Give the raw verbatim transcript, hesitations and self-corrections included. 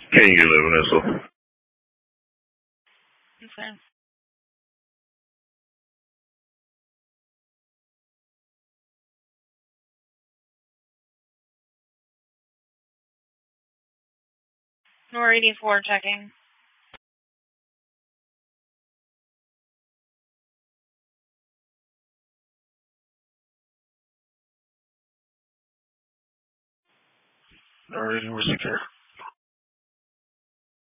King eleven S O. Okay. Nor eighty-four checking. Alright, we're secure.